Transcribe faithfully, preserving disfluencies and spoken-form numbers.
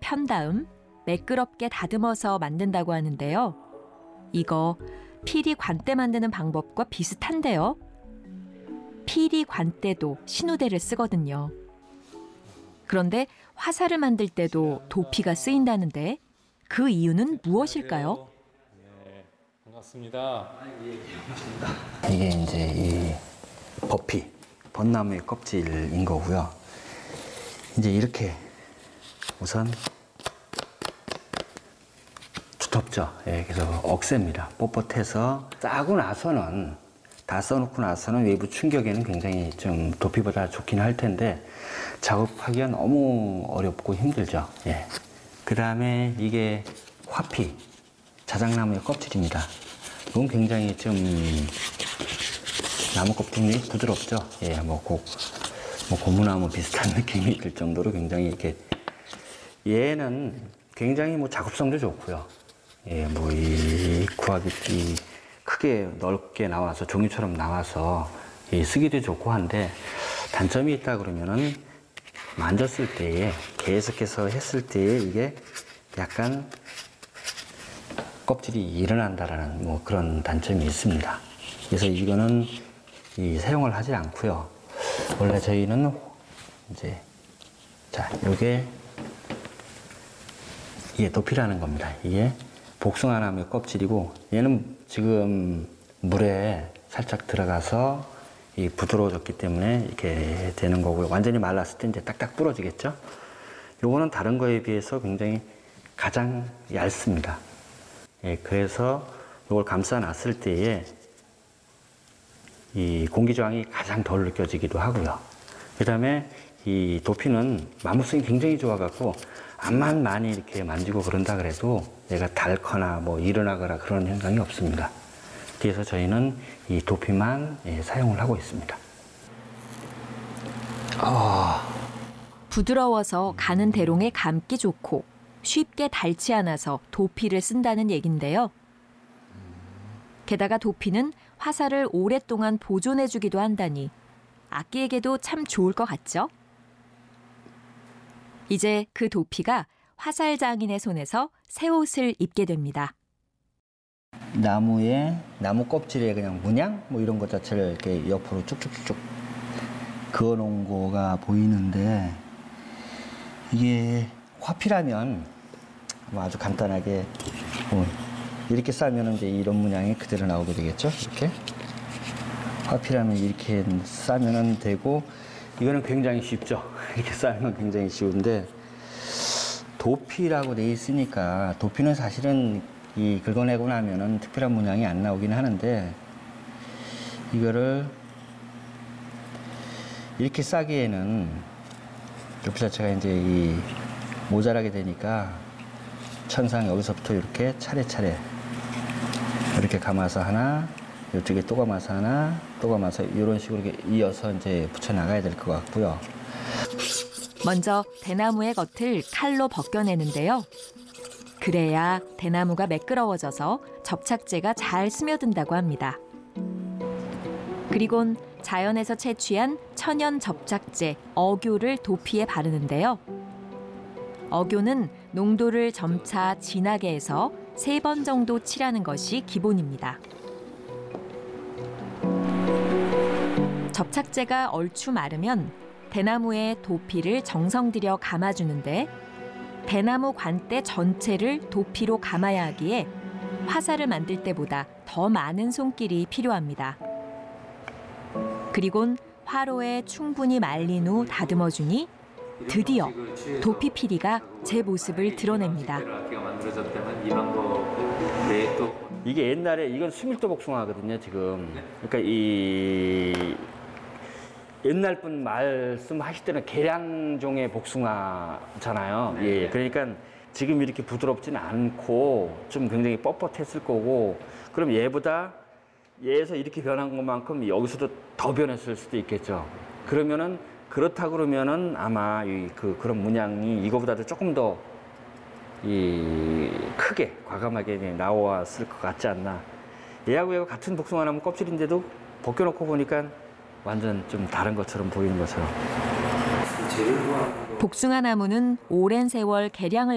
편 다음 매끄럽게 다듬어서 만든다고 하는데요. 이거 피리 관대 만드는 방법과 비슷한데요. 피리 관대도 신우대를 쓰거든요. 그런데 화살을 만들 때도 도피가 쓰인다는데 그 이유는 무엇일까요? 네, 반갑습니다. 이게 이제 이 버피, 벚나무의 껍질인 거고요. 이제 이렇게 우선 두텁죠. 예, 그래서 억셉니다. 뻣뻣해서 짜고 나서는 다 써놓고 나서는 외부 충격에는 굉장히 좀 도피보다 좋긴 할 텐데 작업하기가 너무 어렵고 힘들죠. 예. 그 다음에 이게 화피, 자작나무의 껍질입니다. 이건 굉장히 좀 나무 껍질이 부드럽죠. 예, 뭐, 고, 뭐 고무나무 비슷한 느낌이 들 정도로 굉장히 이렇게 얘는 굉장히 뭐 작업성도 좋고요. 예, 뭐 이 구합이 이 크게 넓게 나와서 종이처럼 나와서 예, 쓰기도 좋고 한데 단점이 있다 그러면은 만졌을 때에 계속해서 했을 때에 이게 약간 껍질이 일어난다라는 뭐 그런 단점이 있습니다. 그래서 이거는 이 사용을 하지 않고요. 원래 저희는 이제 자 요게 이게 도피라는 겁니다. 이게 복숭아나무의 껍질이고 얘는 지금 물에 살짝 들어가서 이 부드러워졌기 때문에 이렇게 되는 거고요. 완전히 말랐을 때 이제 딱딱 부러지겠죠. 요거는 다른 거에 비해서 굉장히 가장 얇습니다. 예, 그래서 이걸 감싸 놨을 때에 이 공기 저항이 가장 덜 느껴지기도 하고요. 그 다음에 이 도피는 마모성이 굉장히 좋아갖고 암만 많이 이렇게 만지고 그런다 그래도 얘가 닳거나 뭐 일어나거나 그런 현상이 없습니다. 그래서 저희는 이 도피만 예, 사용을 하고 있습니다. 아... 부드러워서 가는 대롱에 감기 좋고 쉽게 닳지 않아서 도피를 쓴다는 얘긴데요. 게다가 도피는 화살을 오랫동안 보존해주기도 한다니 악기에게도 참 좋을 것 같죠? 이제 그 도피가 화살 장인의 손에서 새 옷을 입게 됩니다. 나무에 나무 껍질에 그냥 문양 뭐 이런 것 자체를 이렇게 옆으로 쭉쭉쭉 그어 놓은 거가 보이는데 이게 화피라면 뭐 아주 간단하게 뭐 이렇게 싸면 이제 이런 문양이 그대로 나오게 되겠죠. 이렇게 화피라면 이렇게 싸면 되고 이거는 굉장히 쉽죠. 이렇게 싸면 굉장히 쉬운데 도피라고 돼 있으니까 도피는 사실은 이 긁어내고 나면은 특별한 문양이 안 나오긴 하는데 이거를 이렇게 싸기에는 도피 자체가 이제 이 모자라게 되니까 천상 여기서부터 이렇게 차례차례 이렇게 감아서 하나 이쪽에 또 감아서 하나 또 감아서 이런 식으로 이렇게 이어서 이제 붙여 나가야 될 것 같고요. 먼저 대나무의 겉을 칼로 벗겨내는데요. 그래야 대나무가 매끄러워져서 접착제가 잘 스며든다고 합니다. 그리곤 자연에서 채취한 천연 접착제 어교를 도피에 바르는데요. 어교는 농도를 점차 진하게 해서 세 번 정도 칠하는 것이 기본입니다. 접착제가 얼추 마르면 대나무에 도피를 정성 들여 감아주는데 대나무 관대 전체를 도피로 감아야 하기에 화살을 만들 때보다 더 많은 손길이 필요합니다. 그리곤 화로에 충분히 말린 후 다듬어주니 드디어 도피 피리가 제 모습을 드러냅니다. 이게 옛날에 이건 수밀도 복숭아거든요, 지금. 그러니까 이 옛날 분 말씀하실 때는 계량종의 복숭아잖아요. 예, 그러니까 지금 이렇게 부드럽지는 않고 좀 굉장히 뻣뻣했을 거고, 그럼 얘보다 얘에서 이렇게 변한 것만큼 여기서도 더 변했을 수도 있겠죠. 그러면은 그렇다 그러면은 아마 이 그 그런 문양이 이거보다도 조금 더 이 크게 과감하게 나왔을 것 같지 않나. 얘하고 얘가 같은 복숭아나무 껍질인데도 벗겨놓고 보니까 완전 좀 다른 것처럼 보이는 것처럼. 복숭아 나무는 오랜 세월 개량을